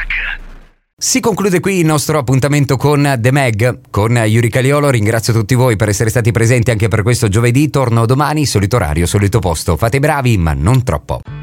Si conclude qui il nostro appuntamento con The Mag, con Yuri Caliolo. Ringrazio tutti voi per essere stati presenti anche per questo giovedì. Torno domani, solito orario, solito posto. Fate i bravi, ma non troppo.